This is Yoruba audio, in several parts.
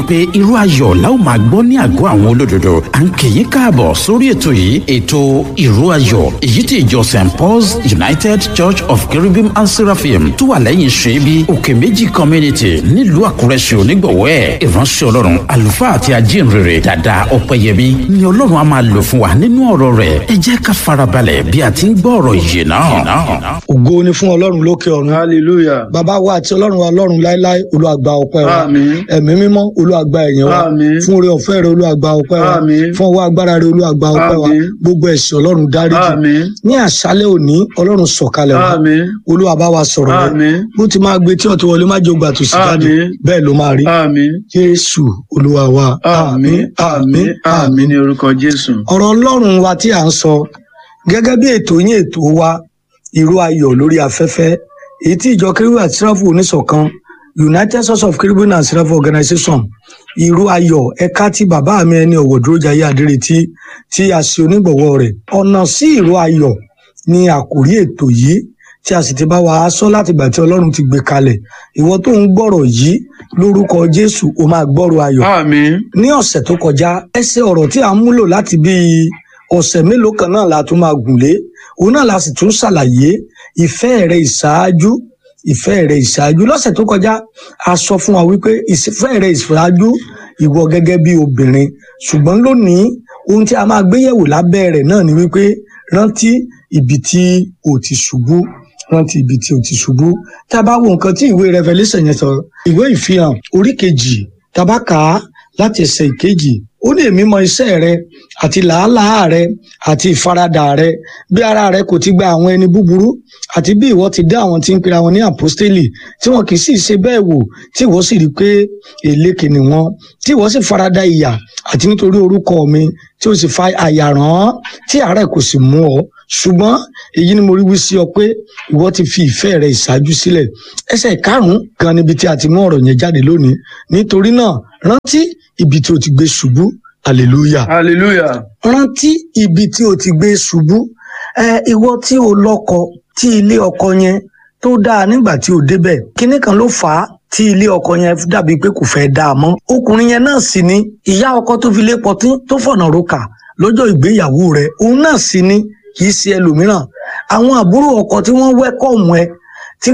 wípé irú ayọ̀ la ó máa gbọ́ ní àgọ́ àwọn olódodo. À ń kí yín káàbọ̀ sórí ètò yìí, ètò ìró ayọ̀, èyí tí ìjọ St. Paul's United Church of Cherubim and Seraphim tó wà lẹ́yìn ṣẹ́bí òkè méjì community nílùú Àkúrẹ́ ṣe onígbọ̀wọ́ ẹ̀. Ìránṣẹ́ Ọlọ́run àlùfáà àti ajínrere Dàda Ọpẹ́yẹmí ni Ọlọ́run á máa lò fún wa nínú ọ̀rọ̀ rẹ̀. Ẹ jẹ́ ká farabalẹ̀ bí a ti ń gbọ́ ọ̀rọ̀ ìyè náà. Ògo ni fún Ọlọ́run lókè ọ̀run. Hallelujah. Bàbá wa àti Ọlọ́run wa Ọlọ́run láéláé, Olúwa gba ọpẹ́ wa. Àmín. Ẹ̀mí mímọ́, Olúwa gba ìyìn wa. Àmín. Fún oore ọ̀fẹ́ rẹ̀, Olúwa gba ọpẹ́ wa. Àmín. Fún ọwọ́ agbára rẹ̀, Olúwa gba ọpẹ́ wa. Àmín. Gbogbo ẹ̀ṣẹ̀ Ọlọ́run dáríjì. Àmín. Ní àṣálẹ́ òní, Ọlọ́run sọ̀kalẹ̀ wá. Àmín. Olúwa bá wa sọ̀rọ̀ rẹ̀. Àmín. Bó ti máa gbé tí ọ̀tún wọlé má jẹ́ ògbà tó sì jáde. Àmín. Bẹ́ẹ̀ ló máa rí. Àmín. Jésù Olúwa wa. Àmín. Àmín. Àmín ní orúkọ Jésù. Ọ̀rọ̀ Ọlọ́run wa tí à ń sọ gẹ́gẹ́ bí ètò yín ètò wa ìró ayọ̀ lórí afẹ́fẹ́, èyí tí ìjọ Cherubim and Seraphim oníṣọ̀kan United Church of Cherubim and Seraphim Organization ìró ayọ̀ ẹ̀ka tí bàbá mi ẹni ọ̀wọ̀ Dúrójayé Adéretí tí a ṣe onígbọ̀wọ́ rẹ̀. Ọ̀nà sí ìró ayọ̀ ni àkòrí ètò yìí tí a sì ti bá wa sọ láti ìgbà tí Ọlọ́run ti gbé kalẹ̀. Ìwọ tó ń gbọ́rọ̀ yìí lórúkọ Jésù o máa gbọ́rọ̀ ayọ̀. Àmín. Ní ọ̀sẹ̀ tó kọjá ẹsẹ̀ ọ̀rọ̀ tí a ń múlò láti bí ọ̀sẹ̀ mélòó kan náà la tún máa gùn lé, òun náà la sì tún ṣàlàyé ìfẹ́ rẹ ìṣáájú. Ìfẹ́ rẹ ìṣáájú lọ́sẹ̀ tó kọjá a sọ fún wa wípé ìfẹ́ rẹ ìṣáájú ìwọ gẹ́gẹ́ bí obìnrin, ṣùgbọ́n lónìí ohun tí a máa gbéyẹ̀wò lábẹ́ rẹ̀ náà ni wípé rántí ibi tí o ti ṣubú. Rántí ibi tí o ti ṣubú. Tá a bá wo nǹkan tí ìwé Revelation yẹn sọ, ìwé ìfihàn orí kejì, tá a bá kà á láti ẹsẹ̀ ìkejì, ó ní èmi mọ iṣẹ́ rẹ àti làálàá rẹ àti ìfaradà rẹ, bí ara rẹ kò ti gba àwọn ẹni búburú, àti bí ìwọ ti dá àwọn tí ń pera wọn ní àpọ́stélì tí wọn kì í sì ṣe bẹ́ẹ̀ wò, tí ìwọ sì rí i pé èlékè ni wọn, tí ìwọ sì farada ìyà àti nítorí orúkọ mi, tí o sì fa àyà ràn án, tí àárẹ̀ kò sì mú ọ. Ṣùgbọ́n èyí ni mo rí wí sí ọ pé ìwọ ti fi ìfẹ́ rẹ ìṣáájú sílẹ̀. Ẹsẹ̀ karùn-ún gan níbi tí a ti mú ọ̀rọ̀ yẹn jáde lónìí. Nítorí náà rántí ibi tí o ti gbé ṣubú. Hallelujah. Hallelujah. Rántí ibi tí o ti gbé ṣubú. Ìwọ tí o lọ́kọ, tí ilé ọkọ yẹn tó dáa nígbà tí o débẹ̀, kinní kan ló fà á tí ilé ọkọ yẹn dàbí pé kò fẹ́ dáa mọ́. Ọkùnrin yẹn náà sì ni ìyá ọkọ tó fi lé pọtí tó fọ̀nà rókà lọ́jọ́ ìgbéyàwó rẹ̀, òun náà sì ni, kì í ṣe ẹlòmíràn. Àwọn àbúrò ọkọ tí wọ́n wẹ́kọ̀mù ẹ, tí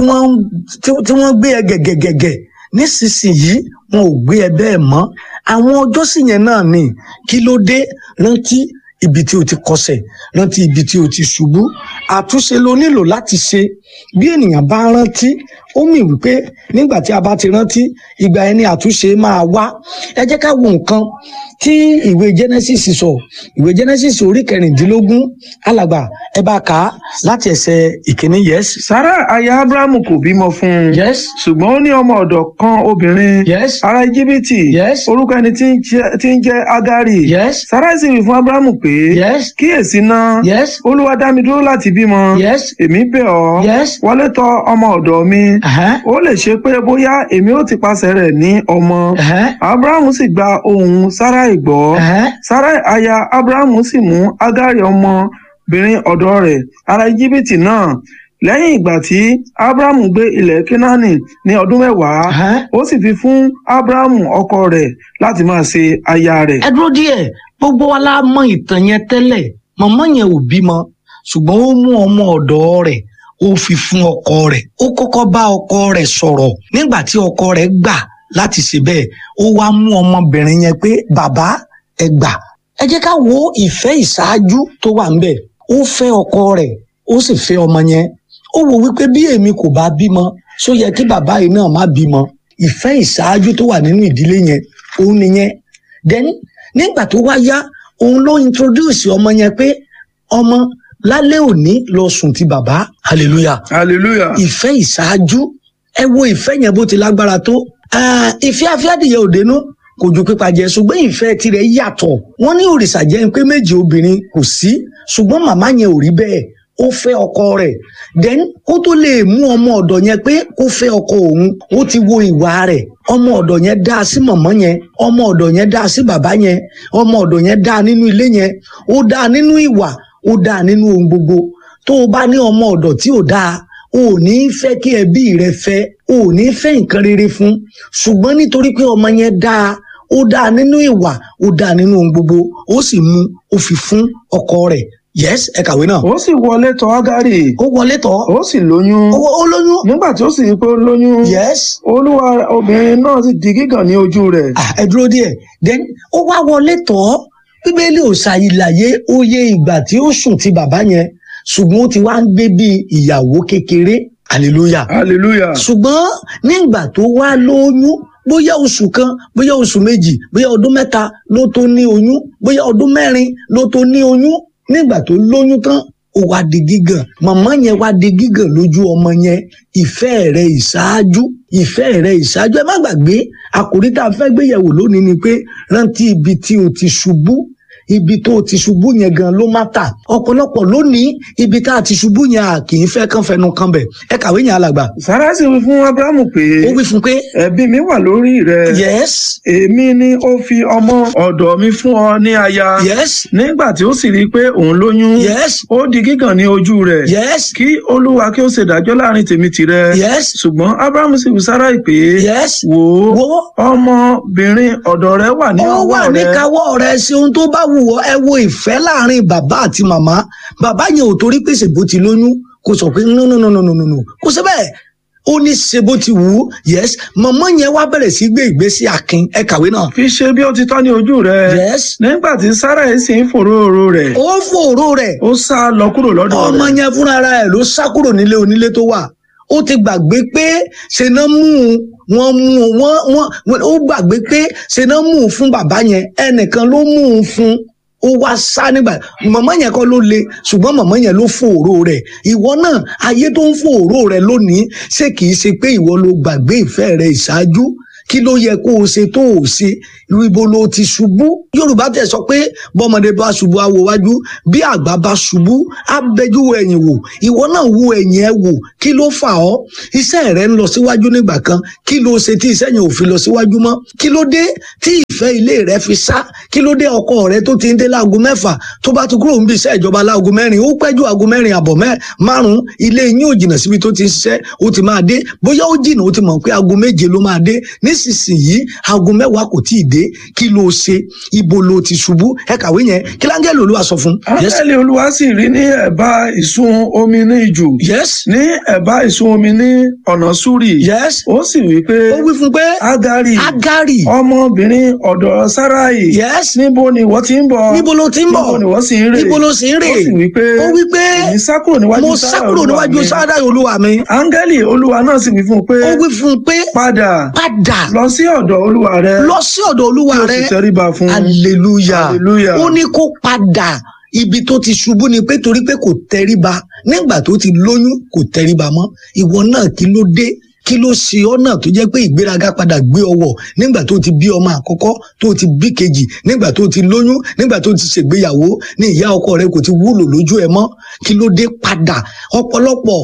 wọ́n gbé ẹ gẹ̀gẹ̀gẹ̀gẹ̀, nísinsìnyí wọn ò gbé ẹ bẹ́ẹ̀ mọ́. Àwọn ọjọ́ sì yẹn náà ni. Kí ló dé? Rántí ibi tí o ti kọsẹ̀, rántí ibi tí o ti ṣubú. Àtúnṣe ló nílò láti ṣe. Bí ènìyàn bá rántí, ó mì wípé nígbà tí a bá ti rántí, ìgbà ẹni àtúnṣe máa wá. Ẹ jẹ́ ká wo nǹkan tí ìwé Genesis sọ. Ìwé Genesis orí 16, alàgbà ẹ bá kà á láti ẹsẹ̀ ìkíní. Yes. Sárà aya Ábúráhámù kò bímọ fún un. Yes. Ṣùgbọ́n ó ní ọmọ ọ̀dọ̀ kan obìnrin. Yes. Ará Íjíbítì. Yes. Orúkọ ẹni tí ń jẹ́ Ágárì. Yes. Sárà sì wí fún Ábúráhámù pé. Yes. Kíyèsí náà. Yes. Olúwa dá mi dúró láti bímọ. Yes. Èmi bẹ̀ ọ́. Yes. Wọlé tọ̀ ọmọ ọ̀dọ̀ mi. Ó lè ṣe pé bóyá èmi ó ti pàṣẹ rẹ̀ ní ọmọ. Ábúráhámù sì gba ohùn Sáráì gbọ́. Sáráì aya Ábúráhámù sì mú Ágárì ọmọbìnrin ọ̀dọ̀ rẹ̀ ará Íjíbítì náà. Lẹ́yìn ìgbà tí Ábúráhámù gbé ilẹ̀ Kénáánì ní ọdún 10, ó sì fi fún Ábúráhámù ọkọ rẹ̀ láti máa ṣe aya rẹ̀. Ẹ dúró díẹ̀, gbogbo wa la mọ ìtàn yẹn tẹ́lẹ̀. Màmá yẹn ò bímọ, ṣùgbọ́n ó mú ọmọ ọ̀dọ̀ rẹ̀, ó fi fún ọkọ rẹ̀. Ó kọ́kọ́ bá ọkọ rẹ̀ sọ̀rọ̀. Nígbà tí ọkọ rẹ̀ gbà láti ṣe bẹ́ẹ̀, ó wá mú ọmọbìnrin yẹn pé bàbá ẹ gbà. Ẹ jẹ́ ká wo ìfẹ́ ìṣáájú tó wà ńbẹ̀. Ó fẹ́ ọkọ rẹ̀, ó sì fẹ́ ọmọ yẹn. Ó wò wípé bí èmi kò bá bímọ, ṣó yẹ kí bàbá yìí náà má bímọ. Ìfẹ́ ìṣáájú tó wà nínú ìdílé yẹn, òun nìyẹn. Then nígbà tó wá yá, òun ló introduce ọmọ yẹn pé ọmọ lálẹ́ òní lọ sùn ti bàbá. Hallelujah. Hallelujah. Ìfẹ́ ìṣáájú. Ẹ wo ìfẹ́ yẹn bó ti lágbára tó. Ìfẹ́ afẹ́dìyẹ òdenu kò ju pípa jẹ, ṣùgbọ́n ìfẹ́ tirẹ̀ yàtọ̀. Wọ́n ní òrìṣà jẹ́ pé méjì obìnrin kò sí, ṣùgbọ́n màmá yẹn ò rí bẹ́ẹ̀. Ó fẹ́ ọkọ rẹ̀. Then kó tó lè mú ọmọ ọ̀dọ̀ yẹn pé kó fẹ́ ọkọ òun, ó ti wo ìwà rẹ̀. Ọmọ ọ̀dọ̀ yẹn dá sí màmá yẹn, ọmọ ọ̀dọ̀ yẹn dá sí bàbá yẹn, ọmọ ọ̀dọ̀ yẹn dá nínú ilé yẹn, ó dá nínú ìwà, ó dá nínú ohun gbogbo. Tó o bá ní ọmọ ọ̀dọ̀ tí ò dáa, o ò ní fẹ́ kí ẹbí rẹ fẹ́, o ò ní fẹ́ nǹkan rere fún. Ṣùgbọ́n nítorí pé ọmọ yẹn dáa, ó dáa nínú ìwà ó dáa nínú ohun gbogbo ó sì mú ó fi fún ọkọ rẹ̀. Yes, ẹ kàwé náà. Ó sì wọlé tọ̀ Ágárì. Ó wọlé tọ̀. Ó sì lóyún. Ó lóyún. Nígbà tí ó sì rí pé ó lóyún. Yes. Olúwa obìnrin náà sì di gígàn ní ojú rẹ̀. Ẹ dúró díẹ̀. Then ó wá wọlé tọ̀. Bíbélì ò ṣàyìláyé oyè ìgbà tí ó sùn ti bàbá yẹn ṣùgbọ́n ó ti wá ń gbé bí ìyàwó kékeré. Hallelujah. Hallelujah. Ṣùgbọ́n nígbà tó wá lóyún bóyá oṣù kan bóyá oṣù méjì bóyá ọdún mẹ́ta ló tó ní oyún bóyá ọdún mẹ́rin ló tó ní oyún nígbà tó lóyún tán ó wá di gígàn màmá yẹn wá di gígàn lójú ọmọ yẹn ìfẹ́ rẹ̀ ìṣáájú ẹ má gbàgbé àkòrí tá a fẹ́ gbéyẹ̀wò lónìí ni pé rántí ibi tí o ti ṣubú ibi tó ti ṣubú yẹn gan ló má tà ọ̀pọ̀lọpọ̀ lónìí ibi tá a ti ṣubú yẹn à kì í fẹ́ kán fẹnu kan bẹ̀ ẹ kàwé yẹn alàgbà. Sárà sì wí fún Ábúráhámù pé. Ó wí fún pé. Ẹ̀bi mi wà lórí rẹ. Yes. Èmi ni ó fi ọmọ ọ̀dọ̀ mi fún ọ ní aya. Yes. Nígbà tí ó sì rí i pé òun lóyún. Yes. Ó di gígàn ní ojú rẹ̀. Yes. Kí Olúwa kí ó ṣe ìdájọ́ láàrin tèmi tìrẹ. Yes. Ṣùgbọ́n Ábúráhámù sì wí Sáráì pé. Yes. Wò ó ọmọbìnrin ọ̀dọ̀ rẹ wà ní ọwọ́ rẹ. Ó wà ní káwọ́ rẹ ṣe ohun tó bá wù ọ́ ẹ wo ìfẹ́ láàrin bàbá àti màmá bàbá yẹn ò torí pé ṣèbó ti lóyún kò sọ pé no kò ṣe bẹ́ẹ̀ ó ní ṣèbó ti wù ú yes màmá yẹn wá bẹ̀rẹ̀ sí gbé ìgbésí akin ẹ kàwé náà. Fi ṣe bí ó ti tọ́ ní ojú rẹ. Yes. Nígbà tí Sáráì sì ń fòróró rẹ̀. Ó fòró rẹ̀. Ó sá lọ kúrò lọ́dọ̀ rẹ̀. Ọmọ yẹn fúnra ara ẹ̀ ló sá kúrò nílé onílé tó wà ó ti gbàgbé pé ṣe náà ó gbàgbé pé ṣe náà mú un fún bàbá yẹn ẹnìkan ló mú un fún ó wá sá nígbà màmá yẹn kọ́ ló le ṣùgbọ́n màmá yẹn ló fòòró rẹ̀ ìwọ náà ayé tó ń fòòró rẹ̀ lónìí ṣé kìí ṣe pé ìwọ ló gbàgbé ìfẹ́ rẹ̀ ìṣáájú kí ló yẹ kó o ṣe tó o ṣe ibo ló ti ṣubú Yorùbá tẹ̀ sọ pé bọ́mọdé bá ṣubú á wo wájú bí àgbà bá ṣubú á bẹjú wo ẹ̀yìn wò ìwọ náà wo ẹ̀yìn ẹ wò kí ló fà ọ́ iṣẹ́ rẹ ń lọ síwájú nígbà kan kí ló ṣe tí iṣẹ́ yẹn ò fi lọ síwájú mọ́ kí ló dé tí ìfẹ́ ilé rẹ fi sá kí ló dé ọkọ rẹ tó ti ń dé láago 6 tó bá ti kúrò níbi iṣẹ́ ìjọba láago 4 ó pẹ́jù aago 4 àbọ̀ 5 ilé yín ò jìnnà síbi tó ti ń ṣiṣẹ́ ó ti máa dé bóyá ó jìnnà ó ti mọ̀ pé aago 7 ló máa dé nísinsìnyí aago 10 kò tíì dé kí ló ṣe ibo ló ti ṣubú ẹ kàwé yẹn kí láńgẹ́lì Olúwa sọ fún. Áńgẹ́lì Olúwa sì rí ní ẹ̀bá ìsun omi ní ijù. Yes. Ní ẹ̀bá ìsun omi ní ọ̀nà Súrì. Yes. Ó sì wí pé. Ó wí fún pé. Ágárì ọmọbìnrin ọ̀dọ̀ Sáráì. Yes. Níbo ni ìwọ ti ń bọ̀? Níbo ló ti ń bọ̀? Níbo ni ìwọ sì ń rè? Níbo ló sì ń rè? Ó sì wí pé. Ó wí pé. Èmi sá kúrò níwájú Sáráì Olúwa mi. Áńgẹ́lì Olúwa náà sì wí fún un pé. Ó wí fún un pé. Padà lọ sí ọ̀dọ̀ Olúwa rẹ. Lọ sí ọ̀dọ̀ Olúwa rẹ. Kí o sì tẹríba fún. Hallelujah. Ó ní kó padà ibi tó ti ṣubú ni pé torí pé kò tẹríba nígbà tó ti lóyún kò tẹríba mọ́ ìwọ náà kí ló dé kí ló ṣe ọ́ náà tó jẹ́ pé ìgbéraga padà gbé ọwọ́ nígbà tó ti bí ọmọ àkọ́kọ́ tó ti bí kejì nígbà tó ti lóyún nígbà tó ti ṣègbéyàwó ní ìyá ọkọ rẹ kò ti wúlò lójú ẹ mọ́ kí ló dé padà ọ̀pọ̀lọpọ̀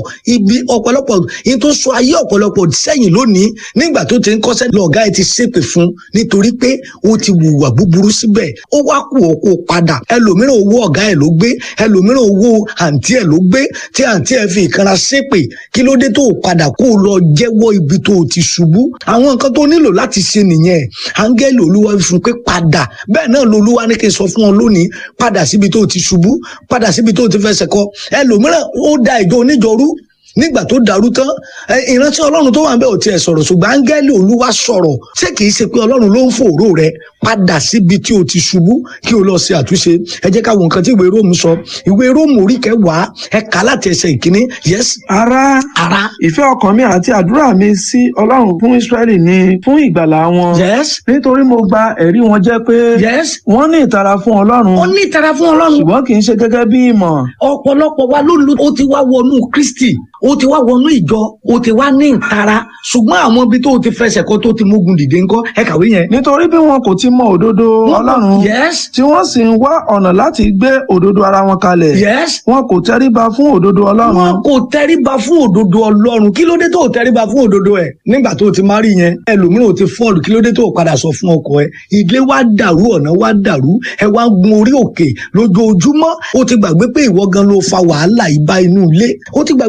yìí tó sọ ayé ọ̀pọ̀lọpọ̀ sẹ́yìn lónìí nígbà tó ti ń kọ́ṣẹ́ lọ́ọ̀gá ẹ ti ṣépè fún nítorí pé ó ti hùwà búburú síbẹ̀ ó wá kù ó kó padà ẹlòmíràn owó ọ̀gá ẹ ló gbé ẹlòmíràn owó àǹtí ẹ ló gbé tí àǹtí ẹ fi ìkanra ṣépè kí ló dé tó padà kó lọ jẹ́wọ́ ibi tó ti ṣubú àwọn nǹkan tó nílò láti ṣe nìyẹn áńgẹ́lì Olúwa fún pé padà bẹ́ẹ̀ náà lolúwa ní kí n sọ fún ọ lónìí padà síbi tó ti ṣubú padà síbi tó ti fẹsẹ̀ kọ ẹlòmíràn ó da ìjọ oníjọrú nígbà tó dàrú tán ìrántí Ọlọ́run tó wà níbẹ̀ ò tiẹ̀ sọ̀rọ̀ ṣùgbọ́n áńgẹ́lì Olúwa sọ̀rọ̀ ṣé kìí ṣe pé Ọlọ́run ló ń fòró rẹ padà síbi tí o ti ṣubú kí o lọ ṣe àtúnṣe ẹ jẹ́ ká wo nǹkan tí ìwé Róòmù sọ ìwé Róòmù orí 10 ẹ kà láti ẹsẹ̀ 1 yes. ará ìfẹ́ ọkàn mi àti àdúrà mi sí Ọlọ́run fún Ísírẹ́lì ni fún ìgbàlà wọn. yes. nítorí mo gba ẹ̀rí wọn jẹ́ pé. yes. wọ́n ní ìtara fún Ọlọ́run. wọ́n ní ìtara fún Ọlọ́run. ṣùgbọ́n kì í ṣe gẹ́gẹ́ bí ìmọ̀. ọ̀pọ̀lọpọ̀ wa ló ti wá wọnú Kristi ó ti wá wọnú ìjọ ó ti wá ní ìtara ṣùgbọ́n àwọn ibi tó ti fẹsẹ̀ kọ tó ti mógun dìde ńkọ́ ẹ kàwé yẹn. nítorí bí wọn kò ti mọ òdodo Ọlọ́run. yes. tí wọ́n sì ń wá ọ̀nà láti gbé òdodo ara wọn kalẹ̀. yes. wọn kò tẹríba fún òdodo Ọlọ́run. wọn kò tẹríba fún òdodo Ọlọ́run kí ló dé tó tẹríba fún òdodo ẹ nígbà tó ti márì yẹn ẹlòmíràn ò ti fọ́ọ̀lù kí ló dé tó padà sọ fún ọkọ ẹ ilé wa dàrú ọ̀nà wa dàrú ẹ wá gun orí òkè lójoojúmọ́ ó ti gbàgbé pé ìwọ gan ló fa wàhálà ìbá inú ilé ó ti gbàgbé pé ìwọ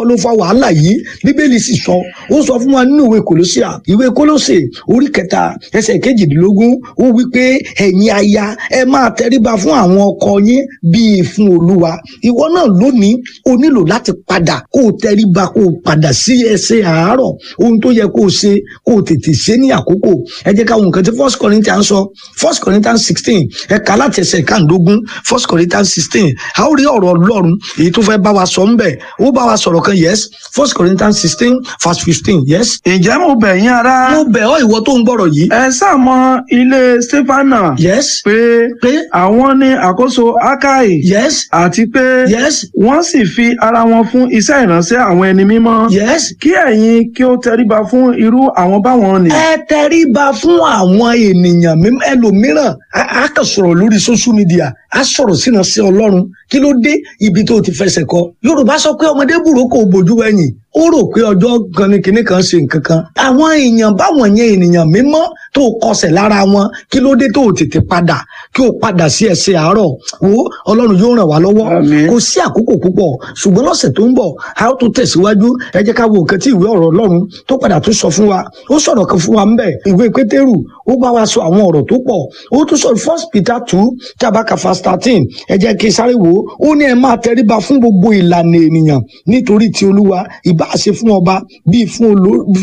ló fa wàhálà yìí bíbélì sì sọ ó sọ fún wa nínú ìwé Kólósè orí 3 ẹsẹ̀ 22 ó wí pé ẹ̀yin aya ẹ máa tẹríba fún àwọn ọkọ yín bíi fún Olúwa. Ìwọ náà lónìí o nílò láti padà kó o tẹríba kó o padà sí ẹsẹ̀ àárọ̀ ohun tó yẹ kó o ṣe kó o tètè ṣe ní àkókò. Ẹ jẹ́ ká wo nǹkan tí 1 Corinthians sọ 1 Corinthians 16 ẹ kà láti ẹsẹ̀ 15 1 Corinthians 16 a ó rí ọ̀rọ̀ Ọlọ́run èyí tó fẹ́ bá wa sọ ńbẹ̀ ó bá wa sọ̀rọ̀ kan yes 1 Corinthians 16 verse 15 yes. Ǹjẹ́ mo bẹ̀ yín ará. Mo bẹ̀ ọ́ ìwọ tó ń gbọ́rọ̀ yìí. Ẹ sàmọ ilé Stefana. Yes. Pé àwọn ní àkóso Ákáì. Yes. Àti pé yes. wọ́n sì fi ara wọn fún iṣẹ́ ìránṣẹ́ àwọn ẹni mímọ́. Yes. Kí ẹ̀yin kí ó tẹríba fún irú àwọn báwọn ni. Ẹ tẹríba fún àwọn ènìyàn mímọ́ ẹlòmíràn a kàn sọ̀rọ̀ lórí social media a sọ̀rọ̀ sínú sí Ọlọ́run kí ló dé ibi tó ti fẹsẹ̀ kọ. Yorùbá sọ pé ọmọdé burúkú bójú ẹ̀yìn ó rò pé ọjọ́ kan ní kinní kan ṣe nǹkan kan. Àwọn èèyàn báwọn yẹn ènìyàn mímọ́ tó kọsẹ̀ lára wọn kí ló dé tó tètè padà kí o padà sí ẹsẹ̀ àárọ̀ wo Ọlọ́run yóò ràn wá lọ́wọ́. Kò sí àkókò púpọ̀ ṣùgbọ́n lọ́sẹ̀ tó ń bọ̀ a ó tún tẹ̀síwájú ẹ jẹ́ ká wo nǹkan tí ìwé ọ̀rọ̀ Ọlọ́run tó padà tún sọ fún wa ó sọ̀rọ̀ kan fún wa ńbẹ̀ ìwé Pétérù ó bá wa sọ àwọn ọ̀rọ̀ tó pọ̀ ó tún sọ 1 Peter 2 tabaka verse 13 ẹ jẹ́ kí sáré wò ó ní ẹ máa tẹríba fún gbogbo ìlànà ènìyàn nítorí ti Olúwa ìbá ṣe fún ọba bíi fún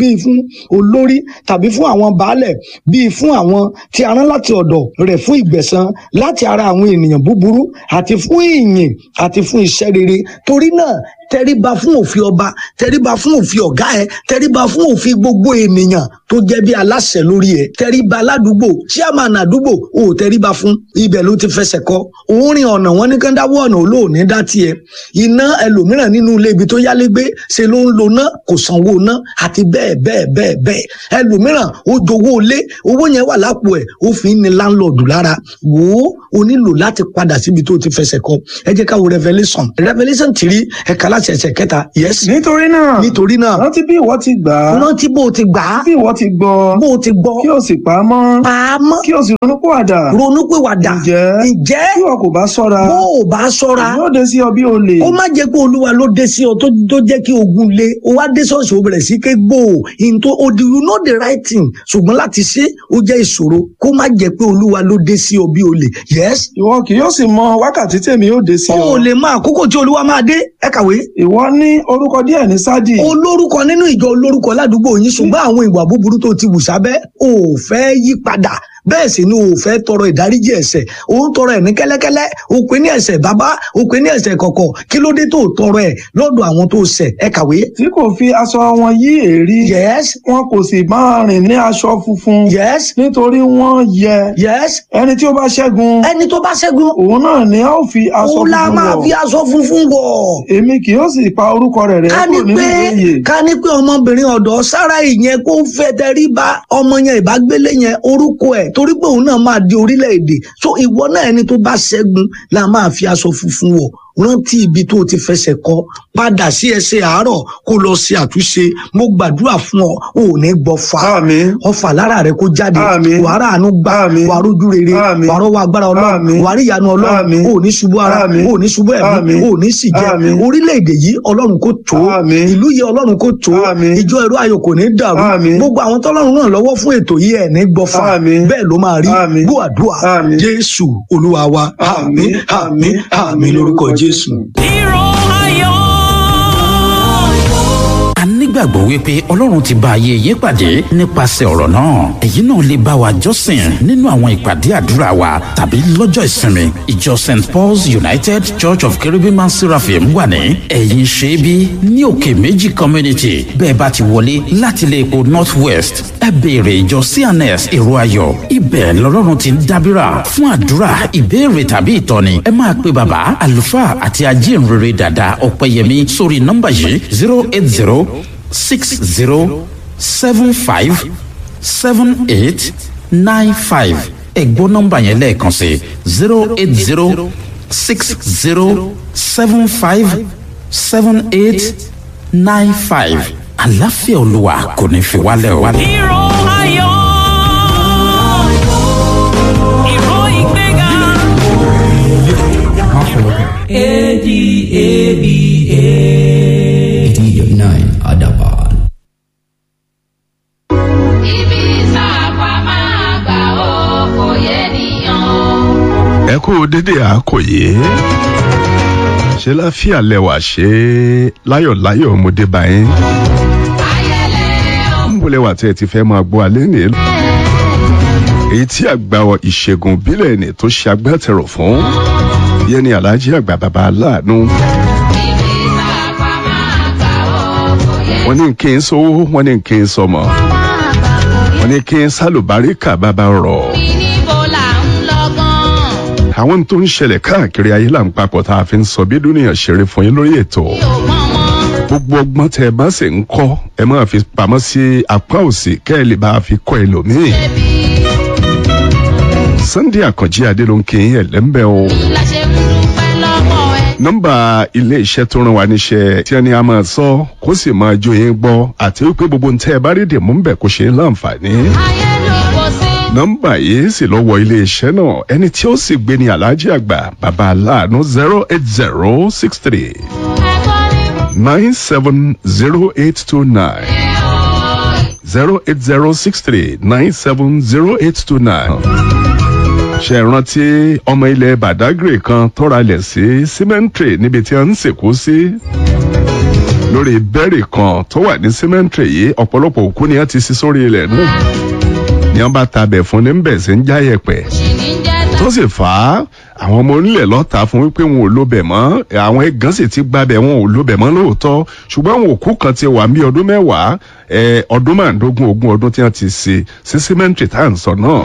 olórí tàbí fún àwọn baálẹ̀ bíi fún àwọn tí a rán láti ọ̀dọ̀ rẹ̀ fún ìgbẹ̀san láti ara àwọn ènìyàn búburú àti fún ìyìn àti fún iṣẹ́ rere. Torí náà tẹríba fún òfin ọba tẹríba fún òfin ọ̀gá ẹ tẹríba fún òfin gbogbo ènìyàn tó jẹ́ bí aláṣẹ lórí ẹ tẹríba ládùúgbò chairman àdúgbò ò tẹríba fún ibẹ̀ ló ti fẹsẹ̀ kọ òun rìn ọ̀nà wọn ní kán dáwọ́ ọ̀nà olóòní dá tiẹ̀ iná ẹlòmíràn nínú ilé ibi tó yálé gbé ṣe ló ń lo ná kò sanwó ná àti bẹ́ẹ̀ ẹlòmíràn ó jowó lé owó yẹn wà lápò ẹ̀ ó fi ń ní láńlọ́ọ̀dù lára wò ó o nílò láti padà síbi tó ti fẹsẹ̀ kọ. Ẹ jẹ́ ká wo Revelation 3 ẹ̀ka láti ẹsẹ̀ 3 yes. Nítorí náà rántí bí ìwọ ti gbà á. Rántí bó o ti gbà á. Bí ìwọ ti gbọ́. Bó o ti gbọ́. Kí o sì pa á mọ́. Pa á mọ́. Kí o sì ronúpìwàdà. Ǹjẹ́ bí ìwọ kò bá ṣọ́ra. Bó o bá ṣọ́ra. Yóò dé sí ọ bí olè. Ó má jẹ́ pé Olúwa ló dé sí ọ tó jẹ́ kí ogun le o wá dé ṣọ́ọ̀ṣì o bẹ̀rẹ̀ sí ké gbò you know the right thing ṣùgbọ́n láti ṣe ó jẹ́ ìṣòro kó má jẹ́ pé Olúwa ló dé sí ọ bí olè yes. Ìwọ kì yóò sì mọ wákàtí tèmi yóò dé sí ọ. O lè mọ àkókò tí Olúwa máa dé ẹ kàwé. Ìwọ ní orúkọ díẹ̀ ní Sádì. Olórúkọ nínú ìjọ olórúkọ ládùúgbò yín ṣùgbọ́n àwọn ìwà búburú tó ti wù sábẹ́ ò fẹ́ yí padà bẹ́ẹ̀ sì ni ò fẹ́ tọrọ ìdáríjì ẹ̀ṣẹ̀ ò ń tọrọ ẹ̀ ní kẹ́lẹ́kẹ́lẹ́ ò pé ní ẹ̀ṣẹ̀ bàbá ò pé ní ẹ̀ṣẹ̀ kọ̀kọ̀ kí ló dé tó tọrọ ẹ̀ lọ́dọ̀ àwọn tó ṣẹ̀ ẹ kàwé. Tí kò fi aṣọ wọn yí èérí. yes. Wọn kò sì máa rìn ní aṣọ funfun. yes. Nítorí wọ́n yẹ. yes. Ẹni tí ó bá ṣẹ́gun. Òun náà ni a ó fi aṣọ funfun wọ̀. òun la máa fi aṣọ funfun wọ̀. Èmi kì yóò sì pa orúkọ rẹ̀ rẹ́ kúrò nínú ìwé. Ká ní pé ọmọbìnrin ọ̀dọ́ Sára ìyẹn kó fẹ́ tẹríba ọmọ yẹn ìbágbélé yẹn orúkọ ẹ̀ torí pé òun náà máa di orílẹ̀-èdè so ìwọ náà ẹni tó bá ṣẹ́gun la máa fi aṣọ funfun wọ̀ rántí ibi tó ti fẹsẹ̀ kọ padà sí ẹsẹ̀ àárọ̀ kó lọ ṣe àtúnṣe mo gbàdúrà fún ọ ò ní gbọfà ọfà lára rẹ kó jáde wàrà àánú gbà wàrà ojú rere wàrà ọwọ́ agbára Ọlọ́run wàrà ìyanu Ọlọ́run ò ní ṣubú ara ò ní ṣubú ẹ̀mí ò ní sì jẹ orílẹ̀-èdè yìí Ọlọ́run kó tó ìlú yìí Ọlọ́run kó tó ìjọ ẹ̀rọ ayọ̀ kò ní dàrú gbogbo àwọn tọ́lọ́run náà lọ́wọ́ fún ètò yìí ẹ̀ ní gbọfà bẹ́ẹ̀ ló máa rí gbọ́ àdúrà Jésù Olúwa wa àmín àmín àmín lórúkọ Jésù. Hero ayọ̀. A nígbàgbọ́ wípé Ọlọ́run ti bá ayé yín pàdé nípasẹ̀ ọ̀rọ̀ náà. Èyí náà lè bá wa jọ́sìn nínú àwọn ìpàdé àdúrà wa tàbí lọ́jọ́ ìsinmi. Ìjọ St. Paul's United Church of Cherubim and Seraphim wà ní ẹ̀yìn ṣẹ́bí ní òkè méjì community. Bẹ́ẹ̀ bá ti wọlé láti ilé epo North West ẹ béèrè ìjọ CNS èrò ayọ̀. Ibẹ̀ lọ́lọ́run ti ń dábìrà fún àdúrà ìbéèrè tàbí ìtọ́ni. Ẹ máa pe bàbá àlùfáà àti ajínrere dàda Ọ̀pẹ́yẹmí sórí nọ́mbà yìí 08060757895. Ẹ gbọ́ nọ́mbà yẹn lẹ́ẹ̀kan sí 08060757895. Àlàáfíà Olúwa kò ní fi wálẹ̀ o. Hero ayọ̀. Hero ìgbéga. ADABA. kú dédé àkòyé ṣe láfíà lẹwà ṣe láyọ̀láyọ̀ ọmọdé báyìí ń bọ̀ lẹ́wà tí ẹ ti fẹ́ máa gbọ́ alẹ́ ní èyí tí àgbà ìṣègùn bílẹ̀ ní tó ṣe agbátẹrù fún yẹn ni Alhaji àgbà bàbá aláàánú. wọ́n ní kí n sówó wọ́n ní kí n sọmọ wọ́n ní kí n sálùbáríkà bàbá rọ̀. àwọn tó ń ṣẹlẹ̀ káàkiri ayé là ń papọ̀ tá a fi ń sọ bí dúnìyàn ṣeré fún yín lórí ètò. gbogbo ọgbọ́n tẹ ẹ bá sì ń kọ́ ẹ máa fi pamọ́ sí apá òsì kẹ́ ẹ lè bá a fi kọ́ ẹlòmíì. Sunday Àkànjí Adé ló ń kí yín ẹ̀lẹ́mbẹ́ o. nọ́mbà ilé iṣẹ́ tó rán wa níṣẹ́ tí ẹni a máa sọ kó sì máa jó yín gbọ́ àti wípé gbogbo ntẹ́ ẹ bá rí dè mú ń bẹ̀ kó ṣe é láǹfààní. nọ́mbà yìí sì lọ wọ ilé iṣẹ́ náà ẹni tí ó sì gbé ní Alhaji àgbà bàbá aláàánú 08063 970829 08063 970829. ṣe rántí ọmọ ilẹ̀ Badagry kan tọ́ra lẹ̀ sí cemetery níbi tí a ń sìnkú sí lórí bẹ́ẹ̀rì kan tó wà ní cemetery yìí ọ̀pọ̀lọpọ̀ òkú ni a ti sí sórí ilẹ̀ náà ni wọ́n bá tabẹ̀ fún ní bẹ̀ sí ń já yẹ̀pẹ̀ tó sì fà á àwọn ọmọ onílẹ̀ lọ́ta fún wípé wọn ò lóbẹ̀ mọ́ àwọn ẹ̀gán sì ti gbabẹ̀ wọn ò lóbẹ̀ mọ́ lóòótọ́ ṣùgbọ́n àwọn òkú kan ti wà ní ọdún mẹ́wàá ọdún márùndógún ogún ọdún tí wọ́n ti sí cemetery tá à ń sọ náà.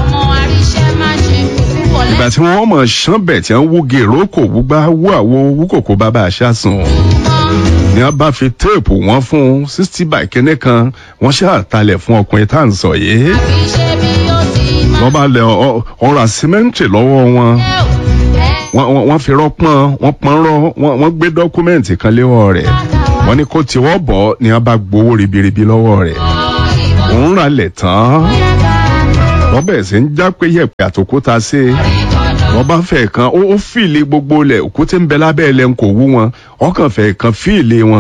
ìgbà tí wọ́n mọ̀ ṣán bẹ̀ tí wọ́n wú gèrò kò wúgbá wú àwo wú kòkó bàbá àṣà sùn ni wọ́n bá fi téèpù wọn fún 60 by kínní kan wọ́n ṣàtàlẹ̀ fún ọkùnrin tá à ń sọ yìí wọ́n bá lẹ ọ̀rọ̀ àsímẹ́ǹtì lọ́wọ́ wọ́n fi rọ́pọ́n wọ́n pọ́n rọ́ wọ́n gbé dọ́kúmẹ́ǹtì kan léwọ́ rẹ̀ wọ́n ní kó tiwọ́ bọ̀ ni wọ́n bá gbowó ribiribi lọ́wọ́ rẹ̀ òun rà lẹ̀ tán wọ́n bẹ̀rẹ̀ sí ń já pé yẹ̀pẹ̀ àtòkúta sí wọ́n bá fẹ́ kan ó fìlì gbogbo lẹ̀ òkúté ń bẹ lábẹ́ ẹlẹ́ ń kò wú wọn ọkàn fẹ́ kan fìlì wọn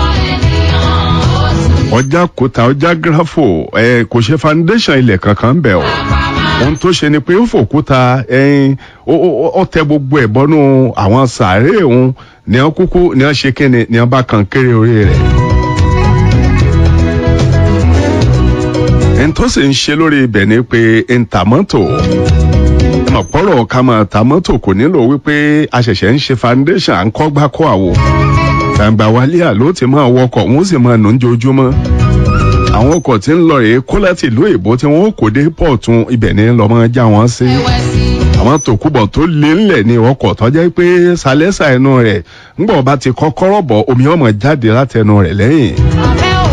ọjà kúta ọjà gírafò kò ṣe foundation ilẹ̀ kankan bẹ̀ ọ́ ohun tó ṣe ni pé ó fòkúta ó tẹ gbogbo ẹ̀ bọ́nú àwọn sàárè òun ní wọ́n kúkú ní wọ́n ṣe kíni ní wọ́n bá kan kéré orí rẹ̀. ẹni tó sì ń ṣe lórí ibẹ̀ ni pé ntàmọ́tò ọ̀pọ̀rọ̀ ká máa ta mọ́tò kò nílò wípé a ṣẹ̀ṣẹ̀ ń ṣe foundation à ń kọ́ gbá kọ́ àwò gbàǹgbà wálé àló ti máa wọkọ̀ wọ́n sì máa nù ń jojúmọ́ àwọn ọkọ̀ tí ń lọ rèé kó láti ìlú èbó tí wọ́n kò dé pọ̀tún ibẹ̀ ní lọ́mọ já wọn sí àwọn tòkúbọ̀ tó lé ńlẹ̀ ní ọkọ̀ tó jẹ́ pé sálẹ́sà ẹnu rẹ̀ ńgbọ̀n bá ti kọ́kọ́rọ́ bọ̀ omi ọmọ jáde látẹnu rẹ̀ lẹ́yìn